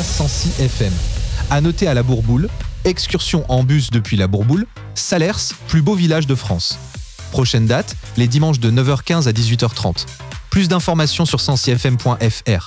Sancy FM. À noter à la Bourboule, excursion en bus depuis la Bourboule, Salers, plus beau village de France. Prochaine date, les dimanches de 9h15 à 18h30. Plus d'informations sur sancyfm.fr.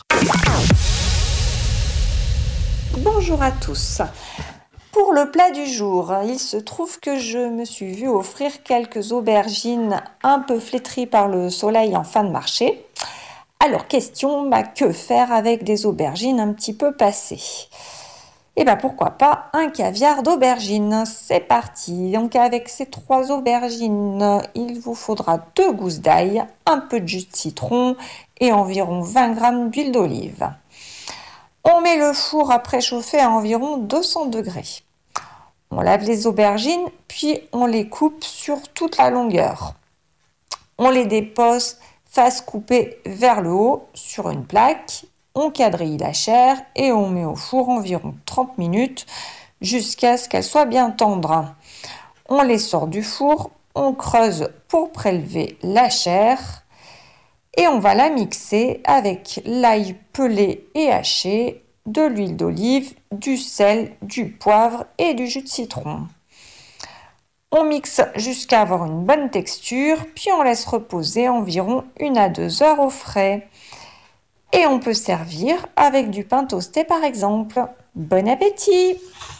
Bonjour à tous. Pour le plat du jour, il se trouve que je me suis vue offrir quelques aubergines un peu flétries par le soleil en fin de marché. Alors question, que faire avec des aubergines un petit peu passées ? Pourquoi pas un caviar d'aubergine. C'est parti. Donc avec ces 3 aubergines, il vous faudra 2 gousses d'ail, un peu de jus de citron et environ 20 g d'huile d'olive. On met le four à préchauffer à environ 200 degrés. On lave les aubergines, puis on les coupe sur toute la longueur. On les dépose face coupée vers le haut sur une plaque. On quadrille la chair et on met au four environ 30 minutes jusqu'à ce qu'elle soit bien tendre. On les sort du four, on creuse pour prélever la chair et on va la mixer avec l'ail pelé et haché, de l'huile d'olive, du sel, du poivre et du jus de citron. On mixe jusqu'à avoir une bonne texture, puis on laisse reposer environ 1 à 2 heures au frais. Et on peut servir avec du pain toasté par exemple. Bon appétit!